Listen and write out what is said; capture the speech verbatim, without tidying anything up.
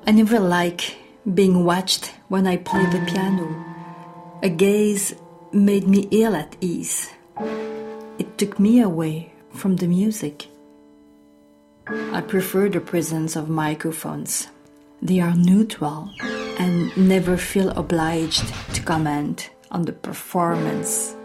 I never like being watched when I play the piano. A gaze made me ill at ease. It took me away from the music. I prefer the presence of microphones. They are neutral and never feel obliged to comment on the performance